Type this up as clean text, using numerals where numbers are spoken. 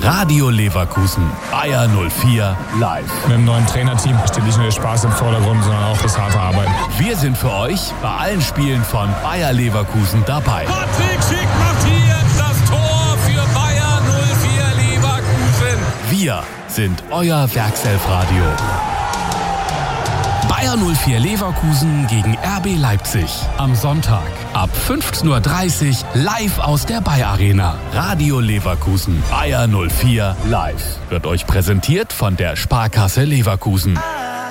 Radio Leverkusen, Bayer 04 live. Mit dem neuen Trainerteam steht nicht nur der Spaß im Vordergrund, sondern auch das harte Arbeiten. Wir sind für euch bei allen Spielen von Bayer Leverkusen dabei. Patrick Schick macht hier das Tor für Bayer 04 Leverkusen. Wir sind euer Werkself-Radio. Bayer 04 Leverkusen gegen RB Leipzig. Am Sonntag ab 15:30 Uhr live aus der Bayer Arena. Radio Leverkusen, Bayer 04 live. Wird euch präsentiert von der Sparkasse Leverkusen.